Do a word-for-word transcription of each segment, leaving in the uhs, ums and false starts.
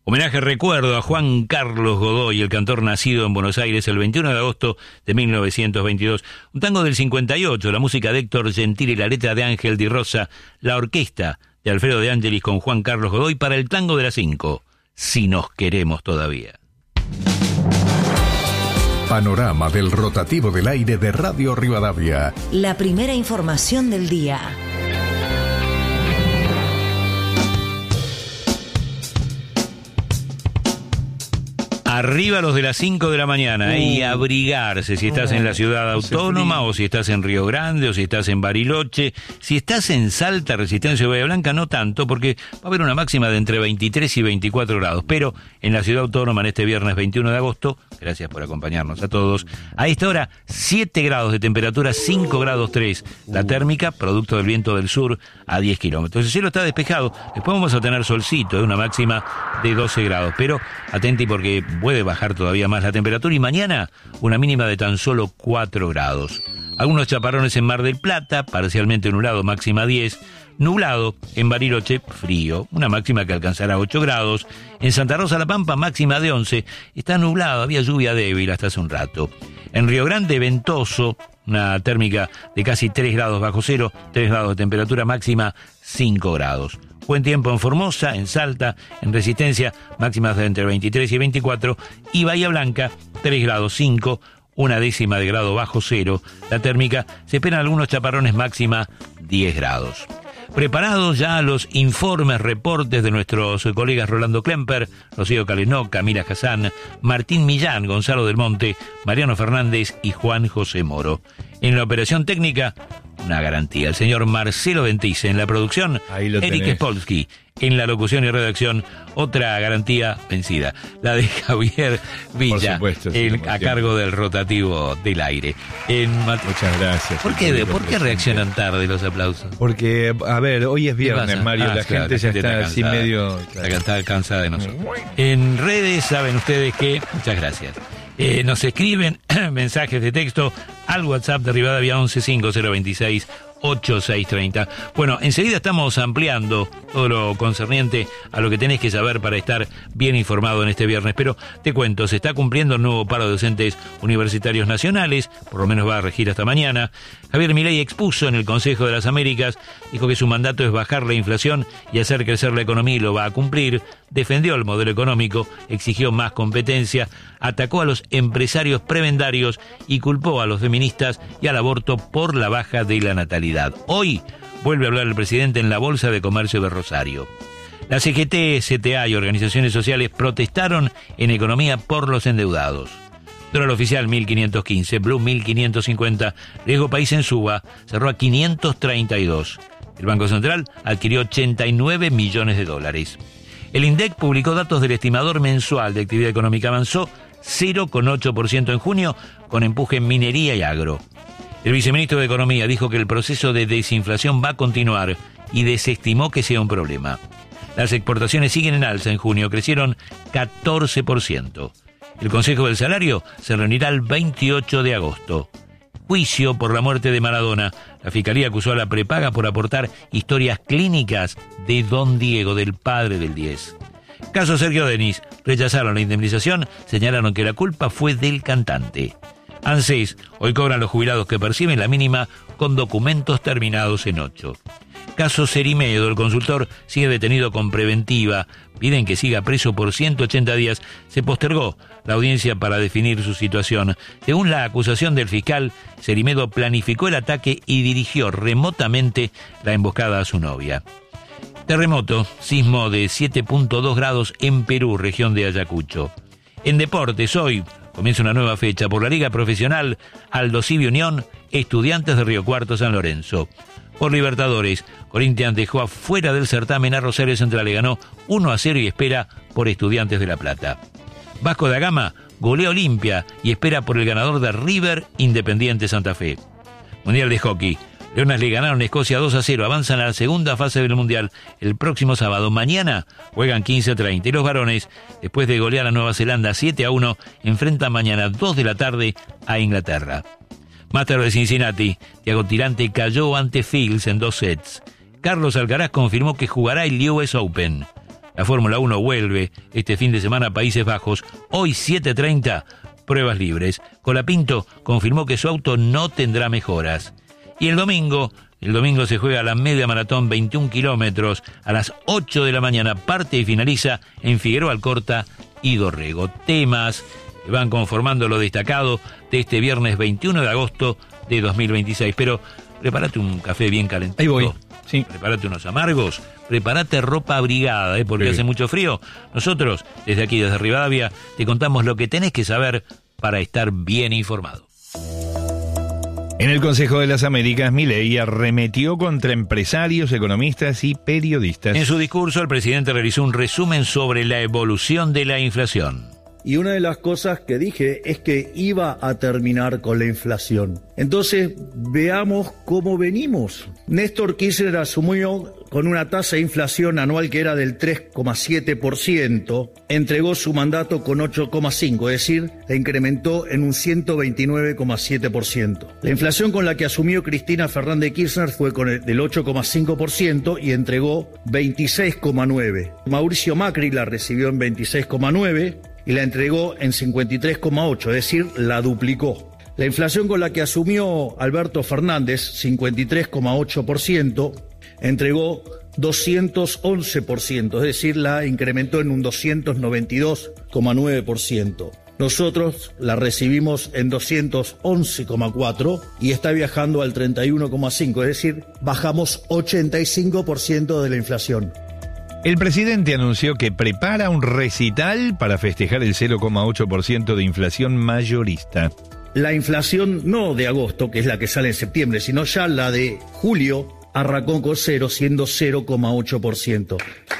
Homenaje recuerdo a Juan Carlos Godoy, el cantor nacido en Buenos Aires el veintiuno de agosto de mil novecientos veintidós. Un tango del cincuenta y ocho, la música de Héctor Gentili, la letra de Ángel Di Rosa, la orquesta de Alfredo de Angelis con Juan Carlos Godoy para el tango de las cinco, Si nos queremos todavía. Panorama del rotativo del aire de Radio Rivadavia. La primera información del día. Arriba los de las cinco de la mañana, ¿eh? Y abrigarse si estás en la ciudad autónoma o si estás en Río Grande o si estás en Bariloche. Si estás en Salta, Resistencia y Bahía Blanca, no tanto, porque va a haber una máxima de entre veintitrés y veinticuatro grados. Pero en la ciudad autónoma en este viernes veintiuno de agosto, gracias por acompañarnos a todos, a esta hora siete grados de temperatura, cinco grados tres. La térmica, producto del viento del sur, a diez kilómetros. El cielo está despejado, después vamos a tener solcito, ¿eh? Una máxima de doce grados. Pero atenti porque puede bajar todavía más la temperatura y mañana una mínima de tan solo cuatro grados. Algunos chaparrones en Mar del Plata, parcialmente nublado, máxima diez. Nublado en Bariloche, frío, una máxima que alcanzará ocho grados. En Santa Rosa La Pampa, máxima de once. Está nublado, había lluvia débil hasta hace un rato. En Río Grande, ventoso, una térmica de casi tres grados bajo cero, tres grados de temperatura, máxima cinco grados. Buen tiempo en Formosa, en Salta, en Resistencia, máximas de entre veintitrés y veinticuatro, y Bahía Blanca, tres grados cinco, una décima de grado bajo cero. La térmica, se esperan algunos chaparrones, máxima diez grados. Preparados ya los informes, reportes de nuestros colegas Rolando Klemper, Rocío Calenó, Camila Hassan, Martín Millán, Gonzalo del Monte, Mariano Fernández y Juan José Moro. En la operación técnica, una garantía, el señor Marcelo Ventice. En la producción, Eric Spolsky. En la locución y redacción, otra garantía vencida, la de Javier Villa, supuesto, sí, el, a cargo del rotativo del aire. En Mat- Muchas gracias. ¿Por qué, ¿por qué reaccionan tarde los aplausos? Porque, a ver, hoy es viernes, Mario, Ah, la claro, gente la ya gente está, está así cansada. medio... La que está cansada de nosotros. En redes saben ustedes que, muchas gracias, eh, nos escriben mensajes de texto al WhatsApp de Rivadavia once cinco cero veintiséis ochenta y seis treinta. Bueno, enseguida estamos ampliando todo lo concerniente a lo que tenés que saber para estar bien informado en este viernes, pero te cuento, se está cumpliendo el nuevo paro de docentes universitarios nacionales, por lo menos va a regir hasta mañana. Javier Milei expuso en el Consejo de las Américas, dijo que su mandato es bajar la inflación y hacer crecer la economía y lo va a cumplir. Defendió el modelo económico, exigió más competencia, atacó a los empresarios prebendarios y culpó a los feministas y al aborto por la baja de la natalidad. Hoy vuelve a hablar el presidente en la Bolsa de Comercio de Rosario. La C G T, C T A y organizaciones sociales protestaron en economía por los endeudados. Dólar oficial mil quinientos quince, Blue mil quinientos cincuenta, riesgo país en suba, cerró a quinientos treinta y dos. El Banco Central adquirió ochenta y nueve millones de dólares. El INDEC publicó datos del estimador mensual de actividad económica, avanzó cero coma ocho por ciento en junio, con empuje en minería y agro. El viceministro de Economía dijo que el proceso de desinflación va a continuar y desestimó que sea un problema. Las exportaciones siguen en alza en junio, crecieron catorce por ciento. El Consejo del Salario se reunirá el veintiocho de agosto. Juicio por la muerte de Maradona. La Fiscalía acusó a la prepaga por aportar historias clínicas de Don Diego, del padre del diez. Caso Sergio Denis. Rechazaron la indemnización, señalaron que la culpa fue del cantante. ANSES, hoy cobran los jubilados que perciben la mínima con documentos terminados en ocho. Caso Cerimedo, el consultor sigue detenido con preventiva, piden que siga preso por ciento ochenta días, se postergó la audiencia para definir su situación. Según la acusación del fiscal, Cerimedo planificó el ataque y dirigió remotamente la emboscada a su novia. Terremoto, sismo de siete punto dos grados en Perú, región de Ayacucho. En deportes, hoy comienza una nueva fecha por la Liga Profesional, Aldo Civi Unión, Estudiantes de Río Cuarto San Lorenzo. Por Libertadores, Corinthians dejó afuera del certamen a Rosario Central, le ganó uno a cero y espera por Estudiantes de La Plata. Vasco da Gama golea Olimpia y espera por el ganador de River Independiente Santa Fe. Mundial de Hockey, Leonas le ganaron a Escocia dos a cero, avanzan a la segunda fase del Mundial el próximo sábado. Mañana juegan quince a treinta y los varones, después de golear a Nueva Zelanda siete a uno, enfrentan mañana dos de la tarde a Inglaterra. Masters de Cincinnati, Thiago Tirante cayó ante Fields en dos sets. Carlos Alcaraz confirmó que jugará el U S Open. La Fórmula uno vuelve este fin de semana a Países Bajos. Hoy siete treinta, pruebas libres. Colapinto confirmó que su auto no tendrá mejoras. Y el domingo, el domingo se juega la media maratón, veintiún kilómetros, a las ocho de la mañana. Parte y finaliza en Figueroa Alcorta y Dorrego. Temas que van conformando lo destacado de este viernes veintiuno de agosto de dos mil veintiséis. Pero prepárate un café bien calentito. Ahí voy, sí. Prepárate unos amargos. Prepárate ropa abrigada, ¿eh? porque sí. hace mucho frío. Nosotros, desde aquí, desde Rivadavia, te contamos lo que tenés que saber para estar bien informado. En el Consejo de las Américas, Milei arremetió contra empresarios, economistas y periodistas. En su discurso, el presidente realizó un resumen sobre la evolución de la inflación. Y una de las cosas que dije es que iba a terminar con la inflación. Entonces, veamos cómo venimos. Néstor Kirchner asumió con una tasa de inflación anual que era del tres coma siete por ciento, entregó su mandato con ocho coma cinco por ciento, es decir, la incrementó en un ciento veintinueve coma siete por ciento. La inflación con la que asumió Cristina Fernández de Kirchner fue con el del ocho coma cinco por ciento y entregó veintiséis coma nueve por ciento. Mauricio Macri la recibió en veintiséis coma nueve por ciento y la entregó en cincuenta y tres coma ocho por ciento, es decir, la duplicó. La inflación con la que asumió Alberto Fernández, cincuenta y tres coma ocho por ciento, entregó doscientos once por ciento, es decir, la incrementó en un doscientos noventa y dos coma nueve por ciento. Nosotros la recibimos en doscientos once coma cuatro por ciento y está viajando al treinta y uno coma cinco por ciento, es decir, bajamos ochenta y cinco por ciento de la inflación. El presidente anunció que prepara un recital para festejar el cero coma ocho por ciento de inflación mayorista. La inflación no de agosto, que es la que sale en septiembre, sino ya la de julio, arrancó con cero, siendo cero coma ocho por ciento.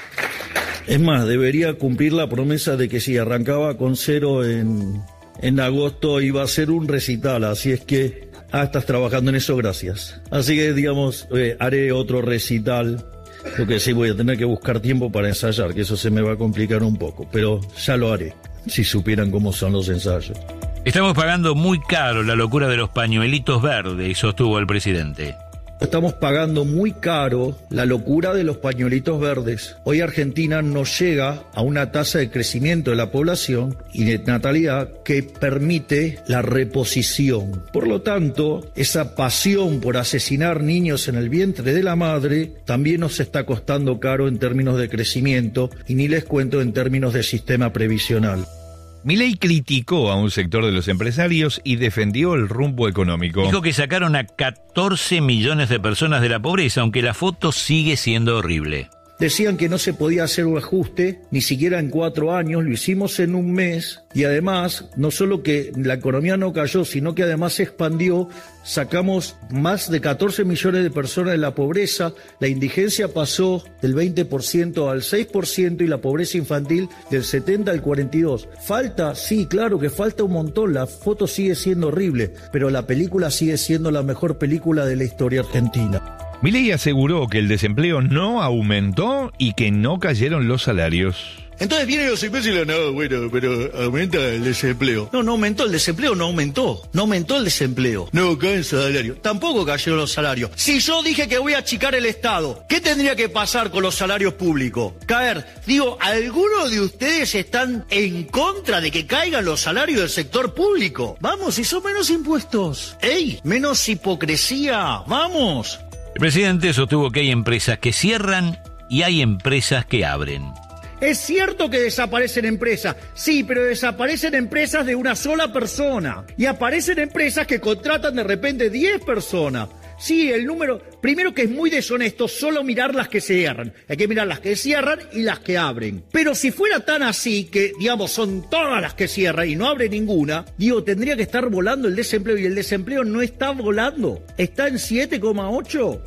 Es más, debería cumplir la promesa de que si arrancaba con cero en, en agosto iba a ser un recital, así es que, ah, estás trabajando en eso, gracias. Así que, digamos, eh, haré otro recital. Lo que sí, voy a tener que buscar tiempo para ensayar, que eso se me va a complicar un poco, pero ya lo haré, si supieran cómo son los ensayos. Estamos pagando muy caro la locura de los pañuelitos verdes, sostuvo el presidente. Estamos pagando muy caro la locura de los pañuelitos verdes. Hoy Argentina no llega a una tasa de crecimiento de la población y de natalidad que permite la reposición. Por lo tanto, esa pasión por asesinar niños en el vientre de la madre también nos está costando caro en términos de crecimiento y ni les cuento en términos de sistema previsional. Milei criticó a un sector de los empresarios y defendió el rumbo económico. Dijo que sacaron a catorce millones de personas de la pobreza, aunque la foto sigue siendo horrible. Decían que no se podía hacer un ajuste, ni siquiera en cuatro años, lo hicimos en un mes, y además, no solo que la economía no cayó, sino que además se expandió, sacamos más de catorce millones de personas de la pobreza, la indigencia pasó del veinte por ciento al seis por ciento y la pobreza infantil del setenta al cuarenta y dos por ciento. Falta, sí, claro que falta un montón, la foto sigue siendo horrible, pero la película sigue siendo la mejor película de la historia argentina. Milei aseguró que el desempleo no aumentó y que no cayeron los salarios. Entonces vienen los imbéciles y le dicen, no, bueno, pero aumenta el desempleo. No, no aumentó el desempleo, no aumentó. No aumentó el desempleo. No cae el salario. Tampoco cayeron los salarios. Si yo dije que voy a achicar el Estado, ¿qué tendría que pasar con los salarios públicos? Caer. Digo, ¿algunos de ustedes están en contra de que caigan los salarios del sector público? Vamos, hizo menos impuestos. ¡Ey! Menos hipocresía. ¡Vamos! El presidente sostuvo que hay empresas que cierran y hay empresas que abren. Es cierto que desaparecen empresas, sí, pero desaparecen empresas de una sola persona. Y aparecen empresas que contratan de repente diez personas. Sí, el número, primero que es muy deshonesto solo mirar las que cierran. Hay que mirar las que cierran y las que abren. Pero si fuera tan así, que digamos son todas las que cierran y no abre ninguna, digo, tendría que estar volando el desempleo y el desempleo no está volando. Está en siete coma ocho.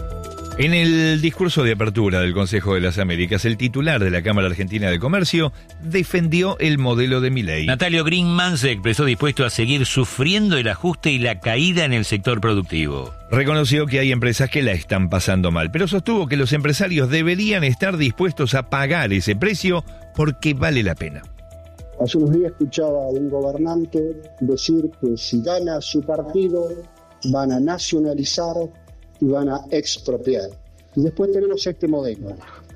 En el discurso de apertura del Consejo de las Américas, el titular de la Cámara Argentina de Comercio defendió el modelo de Milei. Natalio Greenman se expresó dispuesto a seguir sufriendo el ajuste y la caída en el sector productivo. Reconoció que hay empresas que la están pasando mal, pero sostuvo que los empresarios deberían estar dispuestos a pagar ese precio porque vale la pena. Hace unos días escuchaba a un gobernante decir que si gana su partido van a nacionalizar y van a expropiar. Y después tenemos este modelo.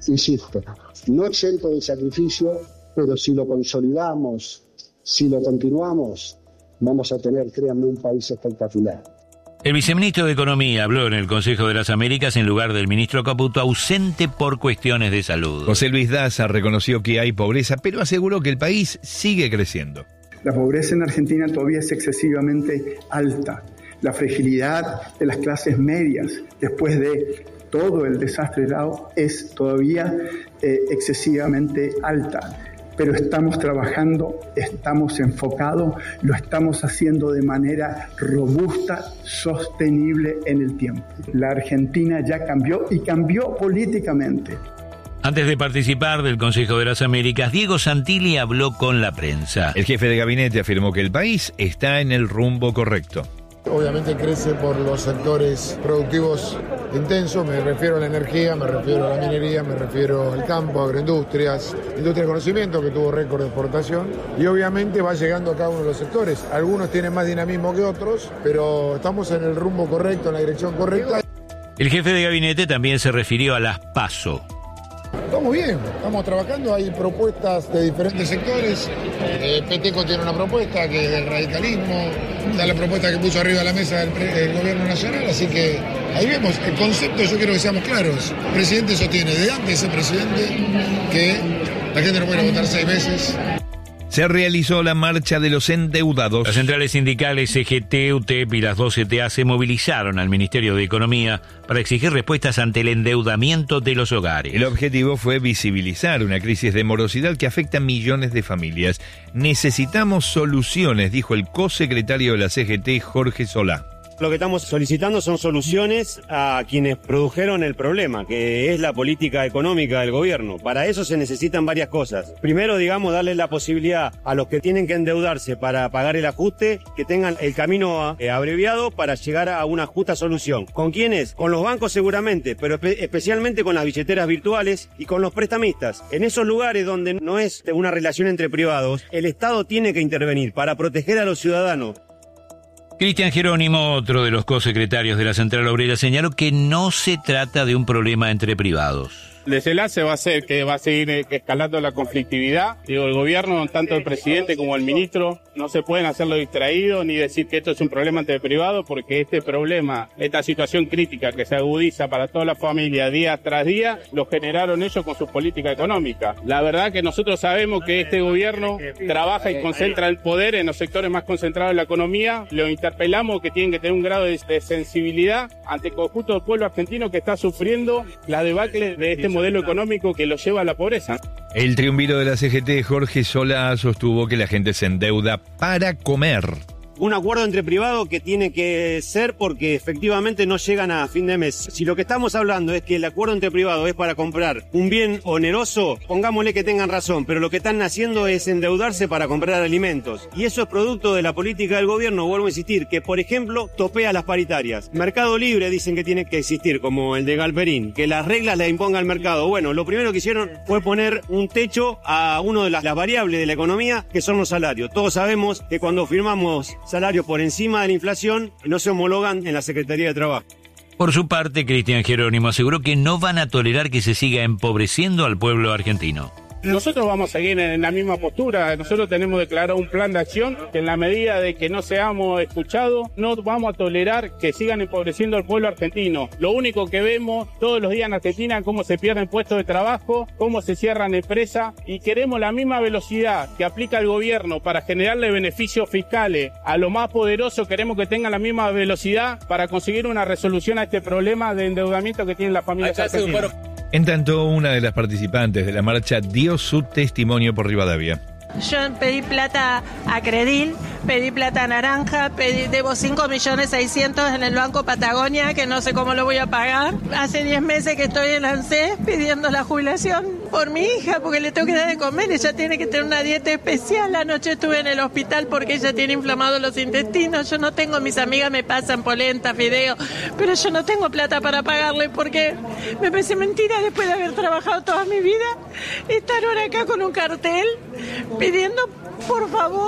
insisto, no exento de sacrificio, pero si lo consolidamos, si lo continuamos, vamos a tener, créanme, un país espectacular. El viceministro de Economía habló en el Consejo de las Américas en lugar del ministro Caputo, ausente por cuestiones de salud. José Luis Daza reconoció que hay pobreza, pero aseguró que el país sigue creciendo. La pobreza en Argentina todavía es excesivamente alta. La fragilidad de las clases medias, después de todo el desastre dado, es todavía eh, excesivamente alta. Pero estamos trabajando, estamos enfocados, lo estamos haciendo de manera robusta, sostenible en el tiempo. La Argentina ya cambió y cambió políticamente. Antes de participar del Consejo de las Américas, Diego Santilli habló con la prensa. El jefe de gabinete afirmó que el país está en el rumbo correcto. Obviamente crece por los sectores productivos intensos, me refiero a la energía, me refiero a la minería, me refiero al campo, agroindustrias, industria de conocimiento que tuvo récord de exportación y obviamente va llegando a cada uno de los sectores. Algunos tienen más dinamismo que otros, pero estamos en el rumbo correcto, en la dirección correcta. El jefe de gabinete también se refirió a las PASO. Estamos bien, estamos trabajando, hay propuestas de diferentes sectores. Eh, Peteco tiene una propuesta que es del radicalismo, está la propuesta que puso arriba de la mesa el, el gobierno nacional, así que ahí vemos, el concepto yo quiero que seamos claros. El presidente sostiene de antes ese presidente que la gente no puede votar seis veces. Se realizó la marcha de los endeudados. Las centrales sindicales C G T, U T E P y las dos C T A se movilizaron al Ministerio de Economía para exigir respuestas ante el endeudamiento de los hogares. El objetivo fue visibilizar una crisis de morosidad que afecta a millones de familias. Necesitamos soluciones, dijo el cosecretario de la C G T, Jorge Solá. Lo que estamos solicitando son soluciones a quienes produjeron el problema, que es la política económica del gobierno. Para eso se necesitan varias cosas. Primero, digamos, darle la posibilidad a los que tienen que endeudarse para pagar el ajuste, que tengan el camino eh, abreviado para llegar a una justa solución. ¿Con quiénes? Con los bancos seguramente, pero espe- especialmente con las billeteras virtuales y con los prestamistas. En esos lugares donde no es una relación entre privados, el Estado tiene que intervenir para proteger a los ciudadanos. Cristian Jerónimo, otro de los cosecretarios de la Central Obrera, señaló que no se trata de un problema entre privados. El desenlace va a ser que va a seguir escalando la conflictividad. Digo, el gobierno, tanto el presidente como el ministro, no se pueden hacerlo distraídos ni decir que esto es un problema entre privados, porque este problema, esta situación crítica que se agudiza para toda la familia día tras día, lo generaron ellos con su política económica. La verdad que nosotros sabemos que este gobierno trabaja y concentra el poder en los sectores más concentrados de la economía. Lo interpelamos que tienen que tener un grado de, de sensibilidad ante el conjunto del pueblo argentino que está sufriendo la debacle de este modelo económico que lo lleva a la pobreza. El triunviro de la C G T, Jorge Solá, sostuvo que la gente se endeuda para comer. Un acuerdo entre privados que tiene que ser porque efectivamente no llegan a fin de mes. Si lo que estamos hablando es que el acuerdo entre privados es para comprar un bien oneroso, pongámosle que tengan razón, pero lo que están haciendo es endeudarse para comprar alimentos. Y eso es producto de la política del gobierno, vuelvo a insistir, que por ejemplo topea las paritarias. Mercado libre dicen que tiene que existir, como el de Galperín, que las reglas las imponga el mercado. Bueno, lo primero que hicieron fue poner un techo a una de las, las variables de la economía, que son los salarios. Todos sabemos que cuando firmamos salarios por encima de la inflación no se homologan en la Secretaría de Trabajo. Por su parte, Cristian Jerónimo aseguró que no van a tolerar que se siga empobreciendo al pueblo argentino. Nosotros vamos a seguir en la misma postura. Nosotros tenemos declarado un plan de acción que en la medida de que no seamos escuchados, no vamos a tolerar que sigan empobreciendo al pueblo argentino. Lo único que vemos todos los días en Argentina es cómo se pierden puestos de trabajo, cómo se cierran empresas, y queremos la misma velocidad que aplica el gobierno para generarle beneficios fiscales a lo más poderoso. Queremos que tengan la misma velocidad para conseguir una resolución a este problema de endeudamiento que tienen las familias argentinas. En tanto, una de las participantes de la marcha dio su testimonio por Rivadavia. Yo pedí plata a Credil, pedí plata a Naranja, pedí, debo cinco millones seiscientos en el Banco Patagonia, que no sé cómo lo voy a pagar. Hace diez meses que estoy en ANSES pidiendo la jubilación por mi hija, porque le tengo que dar de comer, ella tiene que tener una dieta especial. Anoche estuve en el hospital porque ella tiene inflamados los intestinos. Yo no tengo, mis amigas me pasan polenta, fideo, pero yo no tengo plata para pagarle porque me parece mentira, después de haber trabajado toda mi vida, estar ahora acá con un cartel pidiendo, por favor,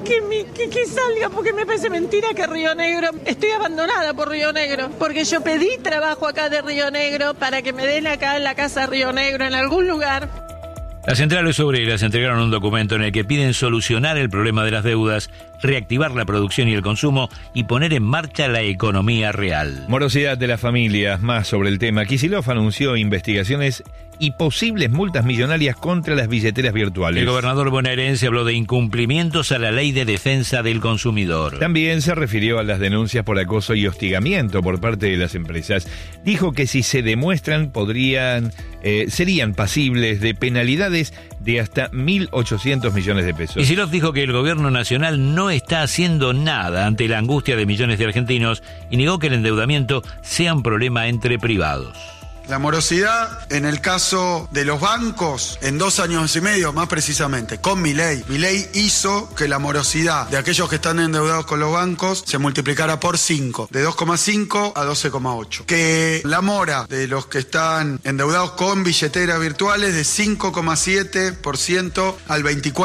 que, mi, que, que salga, porque me parece mentira que Río Negro, estoy abandonada por Río Negro, porque yo pedí trabajo acá de Río Negro para que me den acá en la casa Río Negro, en algún lugar. Las centrales obreras entregaron un documento en el que piden solucionar el problema de las deudas, reactivar la producción y el consumo y poner en marcha la economía real. Morosidad de las familias. Más sobre el tema. Kicillof anunció investigaciones y posibles multas millonarias contra las billeteras virtuales. El gobernador bonaerense habló de incumplimientos a la ley de defensa del consumidor. También se refirió a las denuncias por acoso y hostigamiento por parte de las empresas. Dijo que si se demuestran podrían, eh, serían pasibles de penalidades de hasta mil ochocientos millones de pesos. Kicillof dijo que el gobierno nacional no está haciendo nada ante la angustia de millones de argentinos y negó que el endeudamiento sea un problema entre privados. La morosidad, en el caso de los bancos, en dos años y medio, más precisamente, con Milei. Milei hizo que la morosidad de aquellos que están endeudados con los bancos se multiplicara por cinco, de dos coma cinco a doce coma ocho. Que la mora de los que están endeudados con billeteras virtuales de cinco coma siete por ciento al veinticuatro por ciento.